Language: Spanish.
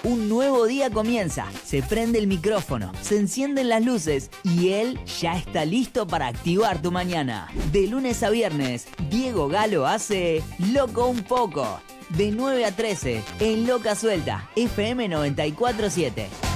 Un nuevo día comienza, se prende el micrófono, se encienden las luces y él ya está listo para activar tu mañana. De lunes a viernes, Diego Galo hace Loco un poco. De 9 a 13, en Loca Suelta, FM 94.7.